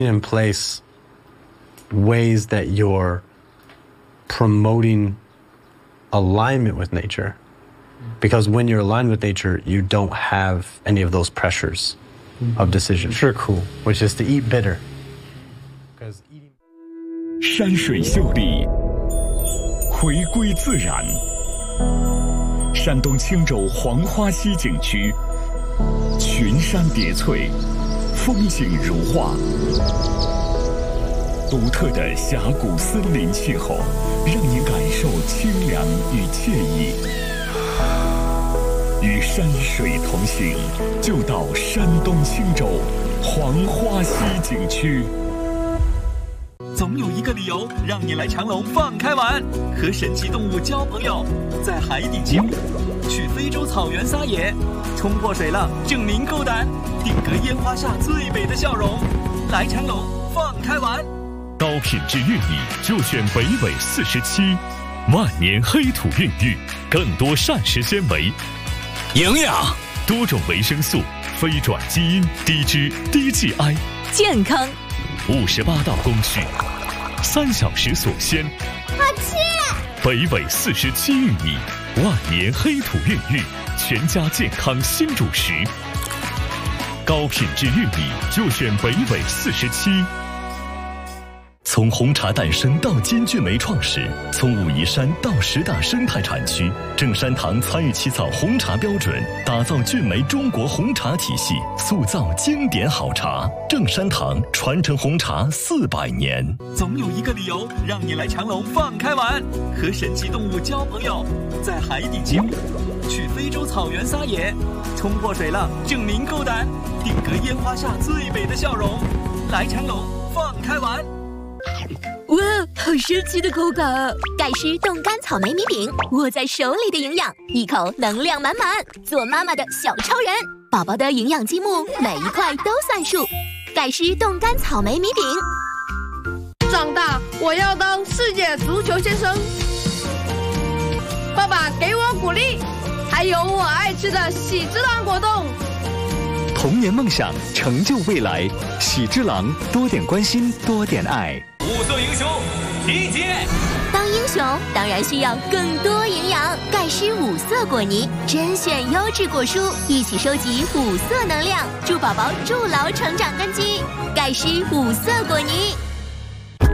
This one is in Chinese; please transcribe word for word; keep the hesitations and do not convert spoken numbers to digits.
in place ways that you're promoting alignment with nature. Because when you're aligned with nature, you don't have any of those pressures of decision. 是苦 Which is to eat bitter. 山水秀丽，回归自然。山东青州黄花溪景区，群山叠翠，风景如画。独特的峡谷森林气候，让你感受清凉与惬意。与山水同行，就到山东青州黄花溪景区。总有一个理由让你来长隆放开玩，和神奇动物交朋友，在海底起舞，去非洲草原撒野，冲破水浪证明够胆，定格烟花下最美的笑容。来长隆放开玩， 高品质玉米就选北纬四十七，万年黑土孕育，更多膳食纤维、 营养、 多种维生素、非转基因、低脂、低 G I， 健康。 五十八道工序，三小时锁鲜。 好吃！ 北纬四十七玉米，万年黑土孕育，全家健康新主食。高品质玉米就选北纬四十七。从红茶诞生到金骏眉创始，从武夷山到十大生态产区，正山堂参与起草红茶标准，打造骏眉中国红茶体系，塑造经典好茶。正山堂传承红茶四百年。 总有一个理由让你来长隆放开玩，和神奇动物交朋友，在海底起舞，去非洲草原撒野，冲破水浪证明够胆，定格烟花下最美的笑容。来长隆放开玩。 哇，好神奇的口感啊！ 盖诗冻干草莓米饼，握在手里的营养，一口能量满满，做妈妈的小超人。宝宝的营养积木，每一块都算数。盖诗冻干草莓米饼。 长大我要当世界足球先生。爸爸给我鼓励，还有我爱吃的喜之郎果冻。 童年梦想，成就未来。喜之郎，多点关心，多点爱。 五色英雄集结！ 当英雄当然需要更多营养。盖诗五色果泥，甄选优质果蔬，一起收集五色能量，助宝宝筑牢成长根基。盖诗五色果泥。